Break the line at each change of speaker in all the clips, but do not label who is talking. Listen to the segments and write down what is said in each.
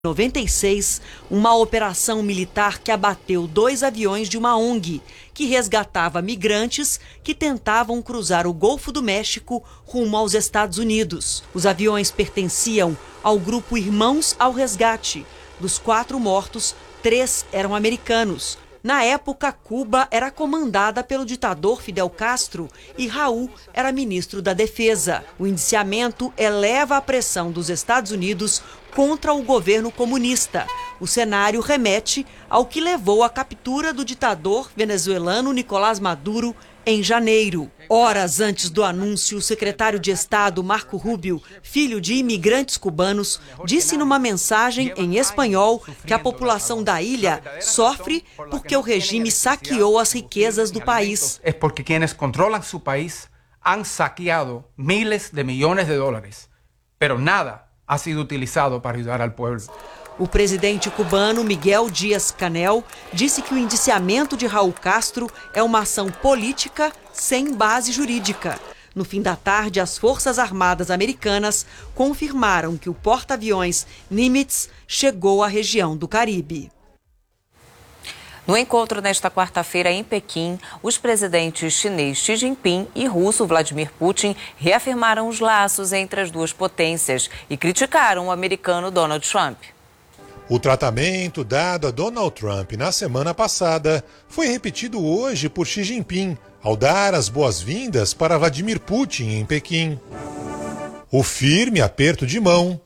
Em 96, uma operação militar que abateu 2 aviões de uma ONG, que resgatava migrantes que tentavam cruzar o Golfo do México rumo aos Estados Unidos. Os aviões pertenciam ao grupo Irmãos ao Resgate. Dos 4 mortos, 3 eram americanos. Na época, Cuba era comandada pelo ditador Fidel Castro e Raul era ministro da Defesa. O indiciamento eleva a pressão dos Estados Unidos contra o governo comunista. O cenário remete ao que levou à captura do ditador venezuelano Nicolás Maduro em janeiro. Horas antes do anúncio, o secretário de Estado, Marco Rubio, filho de imigrantes cubanos, disse numa mensagem em espanhol que a população da ilha sofre porque o regime saqueou as riquezas do país.
É porque quienes controlam seu país han saqueado miles de millones de dólares, pero nada ha sido utilizado para ajudar al pueblo.
O presidente cubano Miguel Díaz-Canel disse que o indiciamento de Raul Castro é uma ação política sem base jurídica. No fim da tarde, as Forças Armadas Americanas confirmaram que o porta-aviões Nimitz chegou à região do Caribe.
No encontro nesta quarta-feira em Pequim, os presidentes chinês Xi Jinping e russo Vladimir Putin reafirmaram os laços entre as duas potências e criticaram o americano Donald Trump.
O tratamento dado a Donald Trump na semana passada foi repetido hoje por Xi Jinping, ao dar as boas-vindas para Vladimir Putin em Pequim. O firme aperto de mão,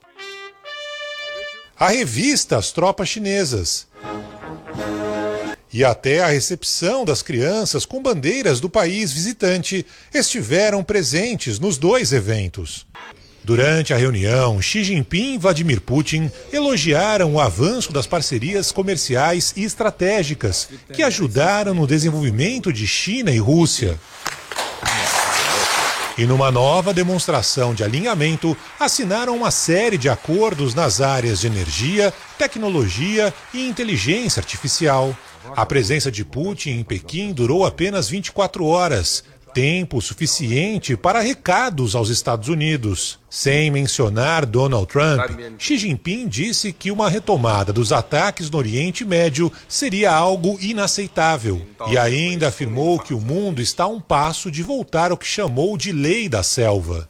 a revista às tropas chinesas e até a recepção das crianças com bandeiras do país visitante estiveram presentes nos 2 eventos. Durante a reunião, Xi Jinping e Vladimir Putin elogiaram o avanço das parcerias comerciais e estratégicas que ajudaram no desenvolvimento de China e Rússia. E numa nova demonstração de alinhamento, assinaram uma série de acordos nas áreas de energia, tecnologia e inteligência artificial. A presença de Putin em Pequim durou apenas 24 horas. Tempo suficiente para recados aos Estados Unidos. Sem mencionar Donald Trump, Xi Jinping disse que uma retomada dos ataques no Oriente Médio seria algo inaceitável. E ainda afirmou que o mundo está a um passo de voltar ao que chamou de lei da selva.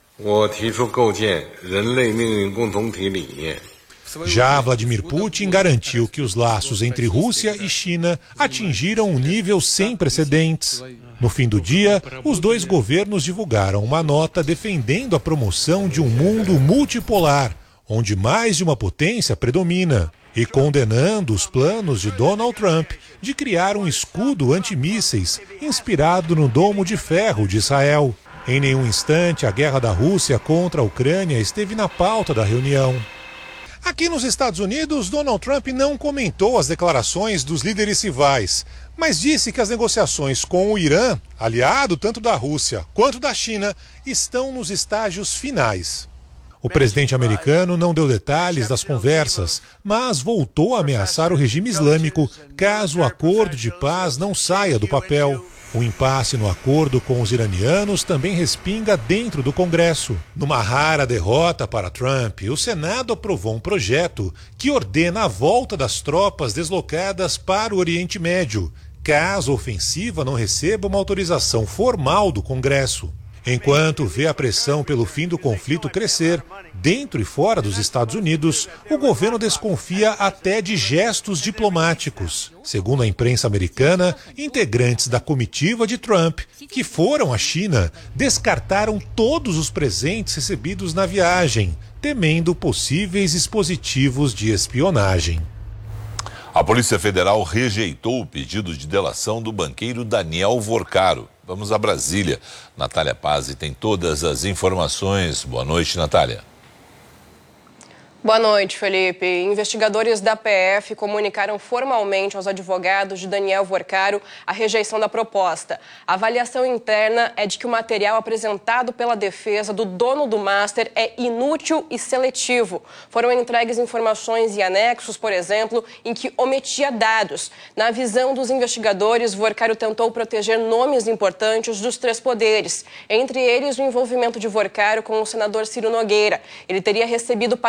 Já Vladimir Putin garantiu que os laços entre Rússia e China atingiram um nível sem precedentes. No fim do dia, os 2 governos divulgaram uma nota defendendo a promoção de um mundo multipolar, onde mais de uma potência predomina, e condenando os planos de Donald Trump de criar um escudo antimísseis inspirado no Domo de Ferro de Israel. Em nenhum instante, a guerra da Rússia contra a Ucrânia esteve na pauta da reunião. Aqui nos Estados Unidos, Donald Trump não comentou as declarações dos líderes rivais, mas disse que as negociações com o Irã, aliado tanto da Rússia quanto da China, estão nos estágios finais. O presidente americano não deu detalhes das conversas, mas voltou a ameaçar o regime islâmico caso o acordo de paz não saia do papel. O impasse no acordo com os iranianos também respinga dentro do Congresso. Numa rara derrota para Trump, o Senado aprovou um projeto que ordena a volta das tropas deslocadas para o Oriente Médio, caso a ofensiva não receba uma autorização formal do Congresso. Enquanto vê a pressão pelo fim do conflito crescer, dentro e fora dos Estados Unidos, o governo desconfia até de gestos diplomáticos. Segundo a imprensa americana, integrantes da comitiva de Trump, que foram à China, descartaram todos os presentes recebidos na viagem, temendo possíveis dispositivos de espionagem.
A Polícia Federal rejeitou o pedido de delação do banqueiro Daniel Vorcaro. Vamos a Brasília. Natália Pazzi tem todas as informações. Boa noite, Natália.
Boa noite, Felipe. Investigadores da PF comunicaram formalmente aos advogados de Daniel Vorcaro a rejeição da proposta. A avaliação interna é de que o material apresentado pela defesa do dono do Master é inútil e seletivo. Foram entregues informações e anexos, por exemplo, em que omitia dados. Na visão dos investigadores, Vorcaro tentou proteger nomes importantes dos 3 poderes, entre eles o envolvimento de Vorcaro com o senador Ciro Nogueira. Ele teria recebido pagamentos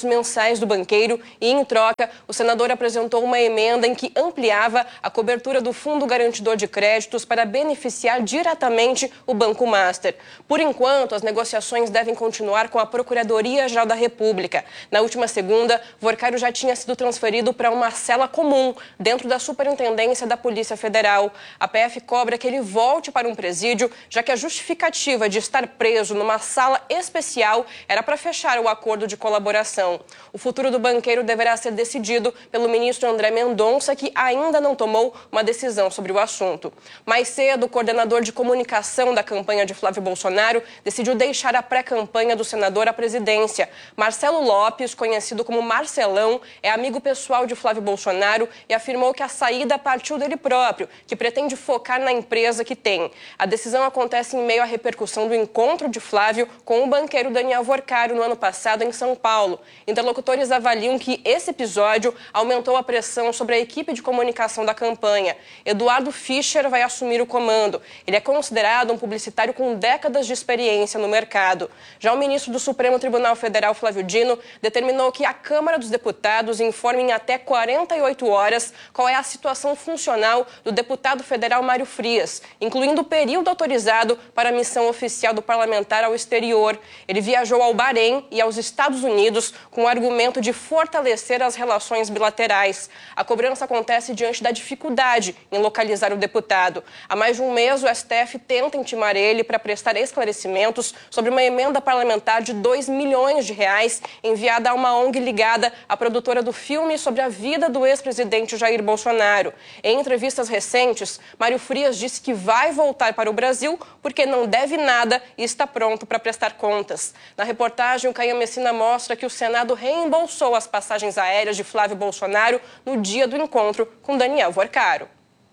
mensais do banqueiro e, em troca, o senador apresentou uma emenda em que ampliava a cobertura do Fundo Garantidor de Créditos para beneficiar diretamente o Banco Master. Por enquanto, as negociações devem continuar com a Procuradoria-Geral da República. Na última segunda, Vorcaro já tinha sido transferido para uma cela comum dentro da Superintendência da Polícia Federal. A PF cobra que ele volte para um presídio, já que a justificativa de estar preso numa sala especial era para fechar o acordo de colaboração. O futuro do banqueiro deverá ser decidido pelo ministro André Mendonça, que ainda não tomou uma decisão sobre o assunto. Mais cedo, o coordenador de comunicação da campanha de Flávio Bolsonaro decidiu deixar a pré-campanha do senador à presidência. Marcelo Lopes, conhecido como Marcelão, é amigo pessoal de Flávio Bolsonaro e afirmou que a saída partiu dele próprio, que pretende focar na empresa que tem. A decisão acontece em meio à repercussão do encontro de Flávio com o banqueiro Daniel Vorcaro no ano passado em São Paulo. Interlocutores avaliam que esse episódio aumentou a pressão sobre a equipe de comunicação da campanha. Eduardo Fischer vai assumir o comando. Ele é considerado um publicitário com décadas de experiência no mercado. Já o ministro do Supremo Tribunal Federal, Flávio Dino, determinou que a Câmara dos Deputados informe em até 48 horas qual é a situação funcional do deputado federal Mário Frias, incluindo o período autorizado para a missão oficial do parlamentar ao exterior. Ele viajou ao Bahrein e aos Estados Unidos com o argumento de fortalecer as relações bilaterais. A cobrança acontece diante da dificuldade em localizar o deputado. Há mais de um mês, o STF tenta intimar ele para prestar esclarecimentos sobre uma emenda parlamentar de R$2 milhões enviada a uma ONG ligada à produtora do filme sobre a vida do ex-presidente Jair Bolsonaro. Em entrevistas recentes, Mário Frias disse que vai voltar para o Brasil porque não deve nada e está pronto para prestar contas. Na reportagem, o Caio Messina mostra que o Senado reembolsou as passagens aéreas de Flávio Bolsonaro no dia do encontro com Daniel Vorcaro.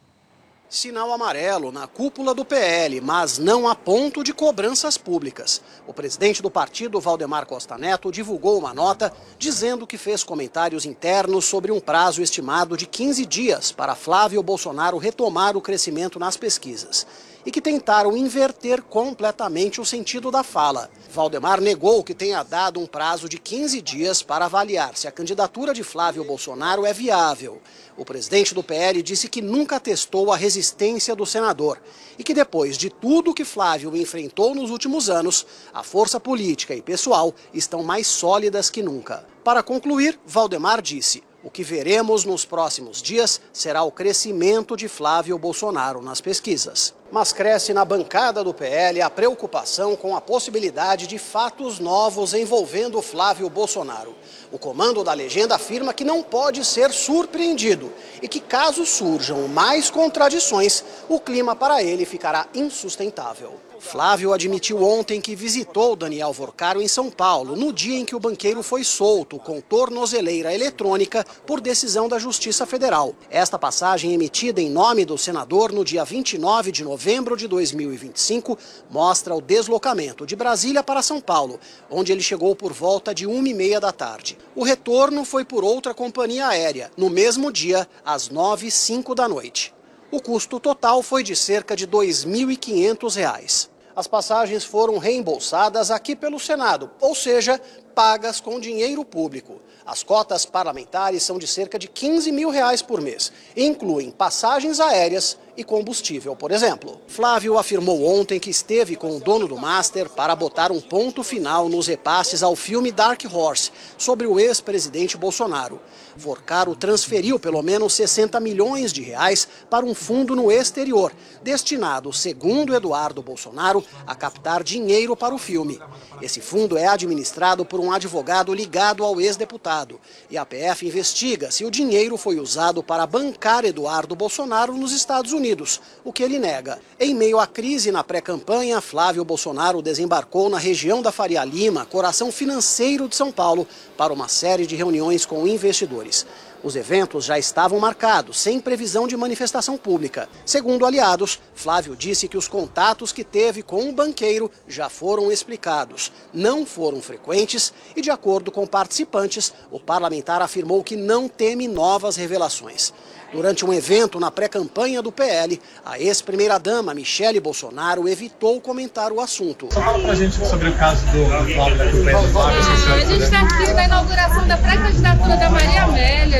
Sinal amarelo na cúpula do PL, mas não a ponto de cobranças públicas. O presidente do partido, Valdemar Costa Neto, divulgou uma nota dizendo que fez comentários internos sobre um prazo estimado de 15 dias para Flávio Bolsonaro retomar o crescimento nas pesquisas e que tentaram inverter completamente o sentido da fala. Valdemar negou que tenha dado um prazo de 15 dias para avaliar se a candidatura de Flávio Bolsonaro é viável. O presidente do PL disse que nunca testou a resistência do senador e que depois de tudo que Flávio enfrentou nos últimos anos, a força política e pessoal estão mais sólidas que nunca. Para concluir, Valdemar disse: o que veremos nos próximos dias será o crescimento de Flávio Bolsonaro nas pesquisas. Mas cresce na bancada do PL a preocupação com a possibilidade de fatos novos envolvendo Flávio Bolsonaro. O comando da legenda afirma que não pode ser surpreendido e que, caso surjam mais contradições, o clima para ele ficará insustentável. Flávio admitiu ontem que visitou Daniel Vorcaro em São Paulo, no dia em que o banqueiro foi solto com tornozeleira eletrônica por decisão da Justiça Federal. Esta passagem, emitida em nome do senador no dia 29 de novembro de 2025, mostra o deslocamento de Brasília para São Paulo, onde ele chegou por volta de 1h30 da tarde. O retorno foi por outra companhia aérea, no mesmo dia, às 9h05 da noite. O custo total foi de cerca de R$ 2.500. As passagens foram reembolsadas aqui pelo Senado, ou seja, pagas com dinheiro público. As cotas parlamentares são de cerca de R$ 15 mil por mês e incluem passagens aéreas e combustível, por exemplo. Flávio afirmou ontem que esteve com o dono do Master para botar um ponto final nos repasses ao filme Dark Horse, sobre o ex-presidente Bolsonaro. Vorcaro transferiu pelo menos R$ 60 milhões para um fundo no exterior, destinado, segundo Eduardo Bolsonaro, a captar dinheiro para o filme. Esse fundo é administrado por um advogado ligado ao ex-deputado e a PF investiga se o dinheiro foi usado para bancar Eduardo Bolsonaro nos Estados Unidos, o que ele nega. Em meio à crise na pré-campanha, Flávio Bolsonaro desembarcou na região da Faria Lima, coração financeiro de São Paulo, para uma série de reuniões com investidores. Os eventos já estavam marcados, sem previsão de manifestação pública. Segundo aliados, Flávio disse que os contatos que teve com o banqueiro já foram explicados, não foram frequentes e, de acordo com participantes, o parlamentar afirmou que não teme novas revelações. Durante um evento na pré-campanha do PL, a ex-primeira-dama Michele Bolsonaro evitou comentar o assunto.
Só fala pra gente sobre o caso do Flávio,
A gente está aqui na inauguração da pré-candidatura da Maria Amélia.